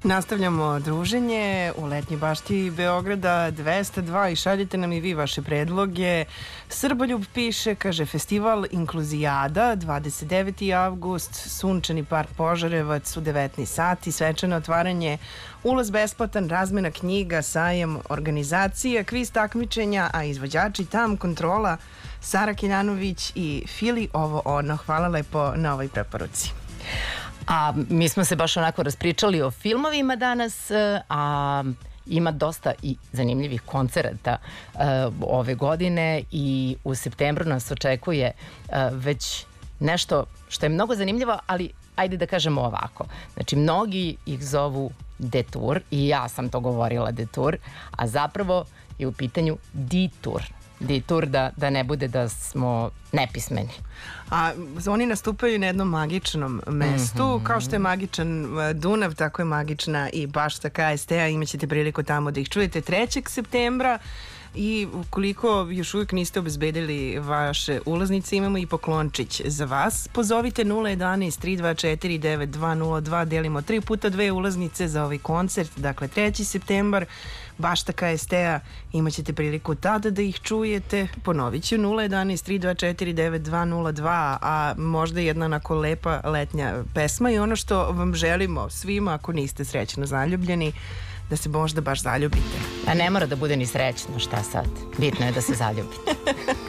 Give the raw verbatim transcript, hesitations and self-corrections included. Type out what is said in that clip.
Nastavljamo druženje u letnjoj bašti Beograda dvesta dva i šaljite nam i vi vaše predloge. Srboljub piše, kaže, festival Inkluzijada, dvadeset deveti avgust, Sunčani park Požarevac u devetnaest sati, svečano otvaranje, ulaz besplatan, razmena knjiga, sajam, organizacija, kviz takmičenja, a izvođači tam kontrola Sara Kiljanović i Fili ovo ono. Hvala lepo na ovoj preporuci. A mi smo se baš onako raspričali o filmovima danas, a ima dosta i zanimljivih koncerata uh, ove godine i u septembru nas očekuje uh, već nešto što je mnogo zanimljivo, ali ajde da kažemo ovako. Znači, mnogi ih zovu detour i ja sam to govorila detour, a zapravo je u pitanju detour. Detour, da, da ne bude da smo nepismeni. A oni nastupaju na jednom magičnom mestu, mm-hmm. kao što je magičan Dunav, tako je magična i bašta K S T-a, imaćete priliku tamo da ih čujete trećeg septembra. I ukoliko još uvijek niste obezbedili vaše ulaznice, imamo i poklončić za vas. Pozovite nula jedanaest tri dva četiri devet dva nula dva, delimo tri puta dve ulaznice za ovaj koncert, dakle treći septembar, bašta K S T-a, imaćete priliku tada da ih čujete. Ponovit ću nula jedanaest tri dva četiri devet dva nula dva, a možda jedna onako lepa letnja pesma i ono što vam želimo svima, ako niste srećno zaljubljeni, da se možda baš zaljubite. A ne mora da bude ni srećno, šta sad? Bitno je da se zaljubite.